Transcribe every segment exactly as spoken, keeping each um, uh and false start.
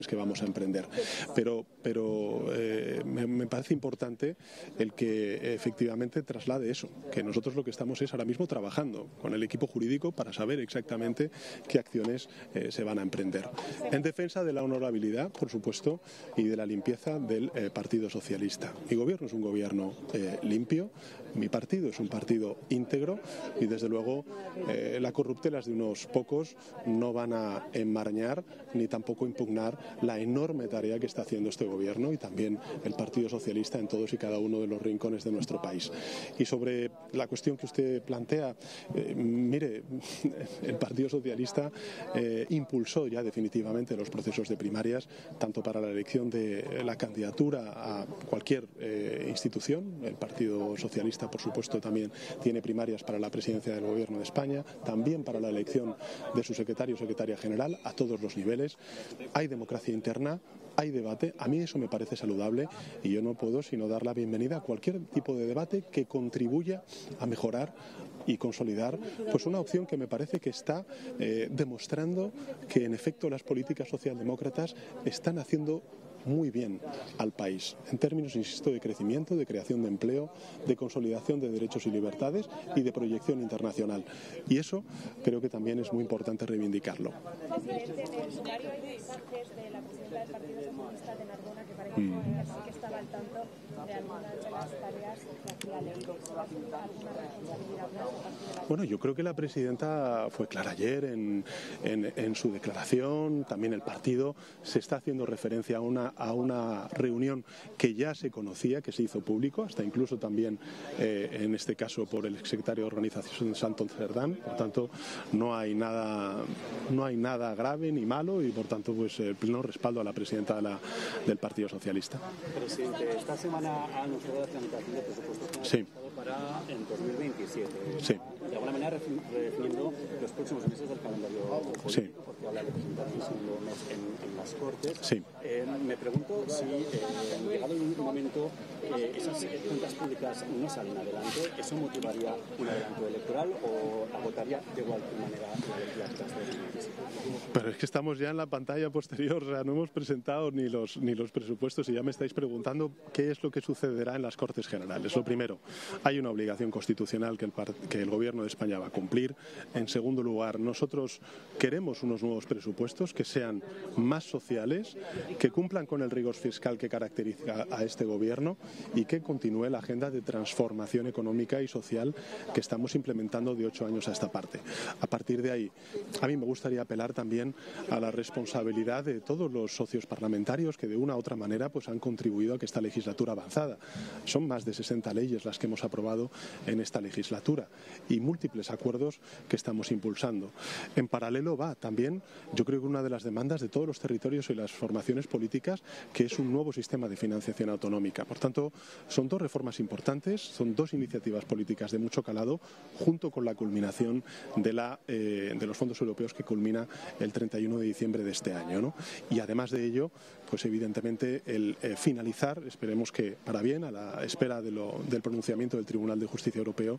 que vamos a emprender. Pero, pero eh, me, me parece importante el que efectivamente traslade eso, que nosotros lo que estamos es ahora mismo trabajando con el equipo jurídico para saber exactamente qué acciones eh, se van a emprender. En defensa de la honorabilidad, por supuesto, y de la limpieza del eh, Partido Socialista. Mi gobierno es un gobierno eh, limpio, mi partido es un partido íntegro y desde luego eh, las corruptelas de unos pocos no van a enmarañar ni tampoco impugnar la enorme tarea que está haciendo este gobierno y también el Partido Socialista en todos y cada uno de los rincones de nuestro país. Y sobre la cuestión que usted plantea, eh, mire, el Partido Socialista eh, impulsó ya definitivamente los procesos de primarias, tanto para la elección de la candidatura a cualquier eh, institución. El Partido Socialista, por supuesto, también tiene primarias para la presidencia del Gobierno de España, también para la elección de su secretario o secretaria general a todos los niveles. Hay democracia interna, hay debate, a mí eso me parece saludable y yo no puedo sino dar la bienvenida a cualquier tipo de debate que contribuya a mejorar y consolidar pues una opción que me parece que está eh, demostrando que en efecto las políticas socialdemócratas están haciendo muy bien al país, en términos, insisto, de crecimiento, de creación de empleo, de consolidación de derechos y libertades y de proyección internacional. Y eso creo que también es muy importante reivindicarlo. Presidente, en el sumario hay mensajes de la presidenta del Partido Socialista de Narbona que parece mm. que sí que estaba al tanto de algunas de las tareas que hacía la ley. ¿Alguna responsabilidad más? Bueno, yo creo que la presidenta fue clara ayer en, en, en su declaración, también el partido se está haciendo referencia a una a una reunión que ya se conocía, que se hizo público, hasta incluso también eh, en este caso por el secretario de organización Santos Cerdán. Por tanto, no hay nada no hay nada grave ni malo y por tanto pues el pleno respaldo a la presidenta de la, del Partido Socialista. Presidente, esta semana ha anunciado la tramitación de presupuestos sí. para en dos mil veintisiete. Sí. De alguna manera redefiniendo los próximos meses del calendario político, sí. porque habla de presentar el segundo mes en, en las Cortes. Sí. Eh, me pregunto si, eh, llegado el momento, eh, esas cuentas públicas no salen adelante, ¿eso motivaría un adelanto electoral o agotaría de igual manera la legislatura de dos mil veintisiete? Pero es que estamos ya en la pantalla posterior, o sea, no hemos presentado ni los, ni los presupuestos y ya me estáis preguntando qué es lo que sucederá en las Cortes Generales. Lo primero, hay una obligación constitucional que el, que el Gobierno de España va a cumplir. En segundo lugar, nosotros queremos unos nuevos presupuestos que sean más sociales, que cumplan con el rigor fiscal que caracteriza a este Gobierno y que continúe la agenda de transformación económica y social que estamos implementando de ocho años a esta parte. A partir de ahí, a mí me gustaría apelar también a la responsabilidad de todos los socios parlamentarios que de una u otra manera pues han contribuido a que esta legislatura avanzada. Son más de sesenta leyes las que hemos aprobado en esta legislatura y múltiples acuerdos que estamos impulsando. En paralelo va también, yo creo que una de las demandas de todos los territorios y las formaciones políticas, que es un nuevo sistema de financiación autonómica. Por tanto, son dos reformas importantes, son dos iniciativas políticas de mucho calado, junto con la culminación de, la, eh, de los fondos europeos que culmina el treinta y uno de diciembre de este año, ¿no? Y además de ello, pues evidentemente el eh, finalizar, esperemos que para bien, a la espera de lo, del pronunciamiento del Tribunal de Justicia Europeo,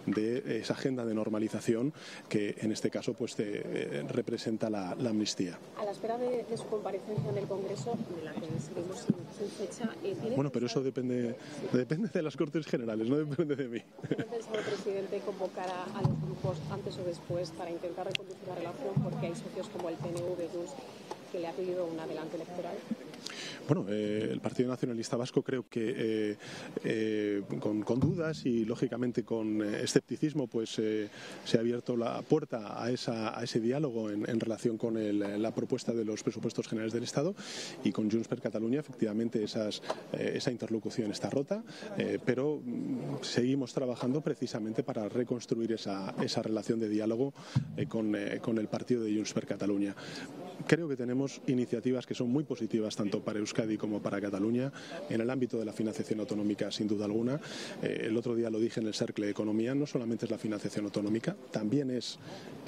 de esa agenda de normalización que en este caso pues de, eh, representa la, la amnistía. A la espera de, de su comparecencia en el Congreso, de la que seguimos sin, sin fecha, eh, ¿tiene bueno, pero eso depende, depende de las Cortes Generales, no depende de mí. ¿Tiene pensado el presidente convocar a, a los grupos antes o después para intentar reconducir la relación? Porque hay socios como el P N V, Junts, que le ha pedido un adelanto electoral. Bueno, eh, el Partido Nacionalista Vasco creo que eh, eh, con, con dudas y lógicamente con eh, escepticismo pues eh, se ha abierto la puerta a, esa, a ese diálogo en, en relación con el, la propuesta de los presupuestos generales del Estado y con Junts per Catalunya efectivamente esas, eh, esa interlocución está rota, eh, pero mm, seguimos trabajando precisamente para reconstruir esa, esa relación de diálogo eh, con, eh, con el partido de Junts per Catalunya. Creo que tenemos iniciativas que son muy positivas tanto para Euskadi como para Cataluña en el ámbito de la financiación autonómica, sin duda alguna. Eh, el otro día lo dije en el Cercle de Economía, no solamente es la financiación autonómica, también es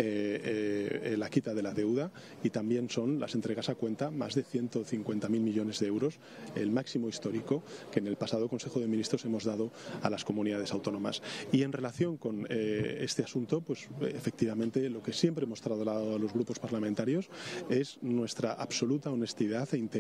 eh, eh, la quita de la deuda y también son las entregas a cuenta, más de ciento cincuenta mil millones de euros, el máximo histórico que en el pasado Consejo de Ministros hemos dado a las comunidades autónomas. Y en relación con eh, este asunto, pues efectivamente lo que siempre hemos trasladado a los grupos parlamentarios es es nuestra absoluta honestidad e integridad